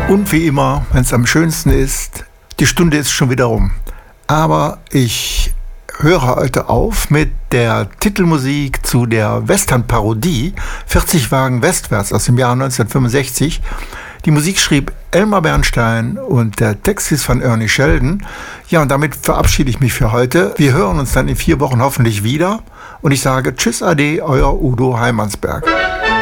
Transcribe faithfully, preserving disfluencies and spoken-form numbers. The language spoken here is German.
Und wie immer, wenn es am schönsten ist, die Stunde ist schon wieder rum. Aber ich höre heute auf mit der Titelmusik zu der Western-Parodie vierzig Wagen westwärts aus dem Jahr neunzehnhundertfünfundsechzig. Die Musik schrieb Elmer Bernstein und der Text ist von Ernie Sheldon. Ja, und damit verabschiede ich mich für heute. Wir hören uns dann in vier Wochen hoffentlich wieder. Und ich sage Tschüss, Ade, euer Udo Heimansberg.